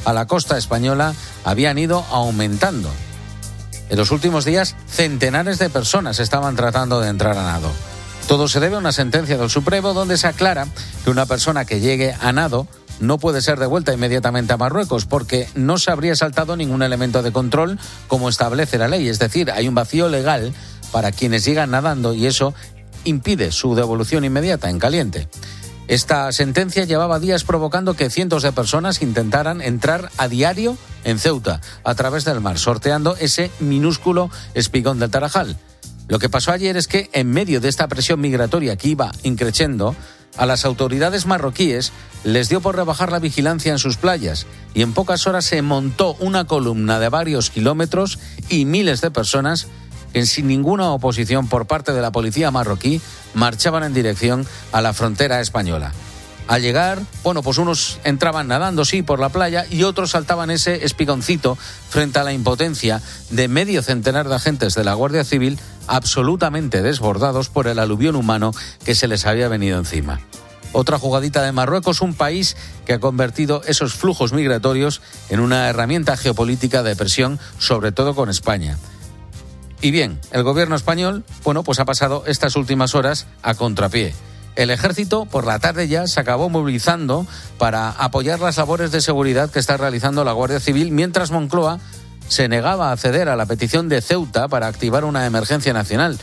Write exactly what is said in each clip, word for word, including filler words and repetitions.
a la costa española habían ido aumentando. En los últimos días, centenares de personas estaban tratando de entrar a nado. Todo se debe a una sentencia del Supremo donde se aclara que una persona que llegue a nado no puede ser devuelta inmediatamente a Marruecos porque no se habría saltado ningún elemento de control como establece la ley. Es decir, hay un vacío legal para quienes llegan nadando y eso impide su devolución inmediata en caliente. Esta sentencia llevaba días provocando que cientos de personas intentaran entrar a diario en Ceuta a través del mar, sorteando ese minúsculo espigón del Tarajal. Lo que pasó ayer es que en medio de esta presión migratoria que iba increciendo, a las autoridades marroquíes les dio por rebajar la vigilancia en sus playas y en pocas horas se montó una columna de varios kilómetros y miles de personas que sin ninguna oposición por parte de la policía marroquí marchaban en dirección a la frontera española. Al llegar, bueno, pues unos entraban nadando, sí, por la playa y otros saltaban ese espigoncito frente a la impotencia de medio centenar de agentes de la Guardia Civil absolutamente desbordados por el aluvión humano que se les había venido encima. Otra jugadita de Marruecos, un país que ha convertido esos flujos migratorios en una herramienta geopolítica de presión, sobre todo con España. Y bien, el gobierno español, bueno, pues ha pasado estas últimas horas a contrapié. El ejército, por la tarde ya, se acabó movilizando para apoyar las labores de seguridad que está realizando la Guardia Civil, mientras Moncloa se negaba a ceder a la petición de Ceuta para activar una emergencia nacional.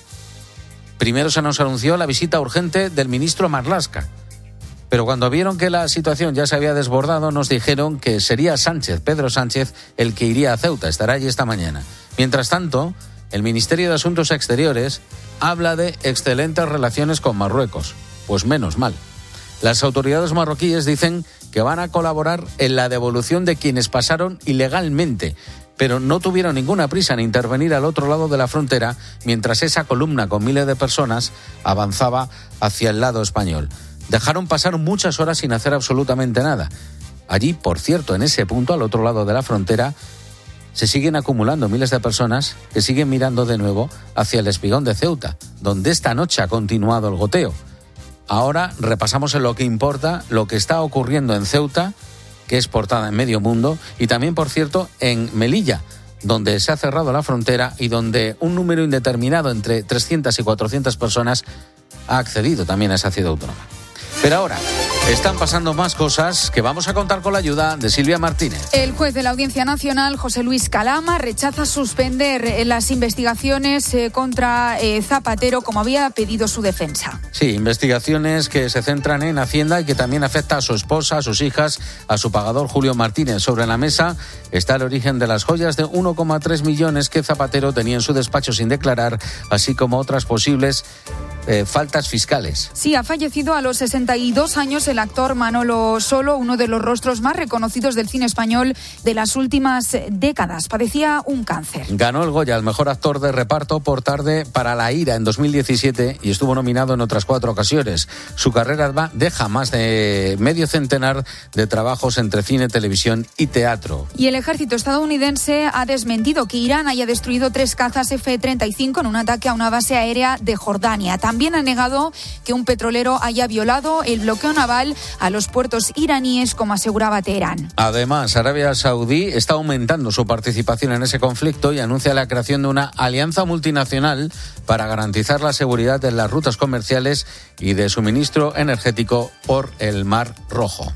Primero se nos anunció la visita urgente del ministro Marlaska, pero cuando vieron que la situación ya se había desbordado, nos dijeron que sería Sánchez, Pedro Sánchez, el que iría a Ceuta, estará allí esta mañana. Mientras tanto, el Ministerio de Asuntos Exteriores habla de excelentes relaciones con Marruecos. Pues menos mal. Las autoridades marroquíes dicen que van a colaborar en la devolución de quienes pasaron ilegalmente, pero no tuvieron ninguna prisa en intervenir al otro lado de la frontera mientras esa columna con miles de personas avanzaba hacia el lado español. Dejaron pasar muchas horas sin hacer absolutamente nada. Allí, por cierto, en ese punto, al otro lado de la frontera, se siguen acumulando miles de personas que siguen mirando de nuevo hacia el espigón de Ceuta, donde esta noche ha continuado el goteo. Ahora repasamos en lo que importa lo que está ocurriendo en Ceuta, que es portada en medio mundo, y también, por cierto, en Melilla, donde se ha cerrado la frontera y donde un número indeterminado, entre trescientas y cuatrocientas personas, ha accedido también a esa ciudad autónoma. Pero ahora están pasando más cosas que vamos a contar con la ayuda de Silvia Martínez. El juez de la Audiencia Nacional, José Luis Calama, rechaza suspender las investigaciones contra Zapatero, como había pedido su defensa. Sí, investigaciones que se centran en Hacienda y que también afecta a su esposa, a sus hijas, a su pagador Julio Martínez. Sobre la mesa está el origen de las joyas de uno coma tres millones que Zapatero tenía en su despacho sin declarar, así como otras posibles Eh, faltas fiscales. Sí, ha fallecido a los sesenta y dos años el actor Manolo Solo, uno de los rostros más reconocidos del cine español de las últimas décadas. Padecía un cáncer. Ganó el Goya al mejor actor de reparto por Tarde para la ira en dos mil diecisiete y estuvo nominado en otras cuatro ocasiones. Su carrera va, deja más de medio centenar de trabajos entre cine, televisión y teatro. Y el ejército estadounidense ha desmentido que Irán haya destruido tres cazas F treinta y cinco en un ataque a una base aérea de Jordania. También ha negado que un petrolero haya violado el bloqueo naval a los puertos iraníes, como aseguraba Teherán. Además, Arabia Saudí está aumentando su participación en ese conflicto y anuncia la creación de una alianza multinacional para garantizar la seguridad de las rutas comerciales y de suministro energético por el Mar Rojo.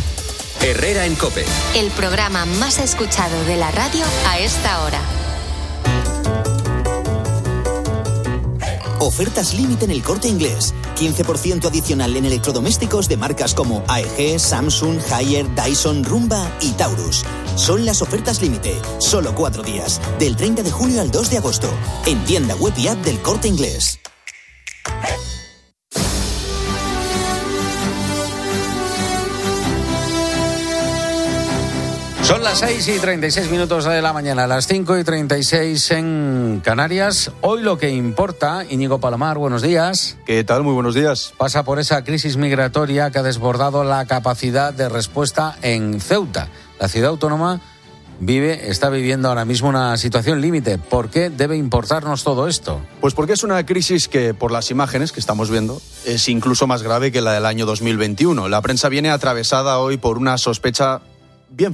Herrera en COPE. El programa más escuchado de la radio a esta hora. Ofertas límite en El Corte Inglés. quince por ciento adicional en electrodomésticos de marcas como A E G, Samsung, Haier, Dyson, Rumba y Taurus. Son las ofertas límite. Solo cuatro días. Del treinta de julio al dos de agosto. En tienda web y app del Corte Inglés. Son las seis y treinta y seis minutos de la mañana, las cinco y treinta y seis en Canarias. Hoy lo que importa, Íñigo Palomar, buenos días. ¿Qué tal? Muy buenos días. Pasa por esa crisis migratoria que ha desbordado la capacidad de respuesta en Ceuta. La ciudad autónoma vive, está viviendo ahora mismo una situación límite. ¿Por qué debe importarnos todo esto? Pues porque es una crisis que, por las imágenes que estamos viendo, es incluso más grave que la del año dos mil veintiuno. La prensa viene atravesada hoy por una sospecha